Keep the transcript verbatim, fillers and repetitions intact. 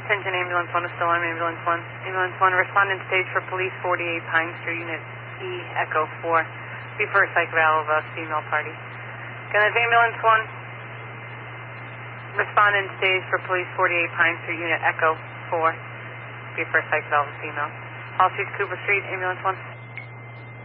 Attention ambulance one, is still on ambulance one. Ambulance one, respondent stage for police forty-eight Pine Street, unit E, Echo four. Be first psych valve of a female party. Again, that's ambulance one. Respondent stage for police forty-eight Pine Street, unit Echo four. Be first psych valve of female. Hall Street, Cooper Street, ambulance one.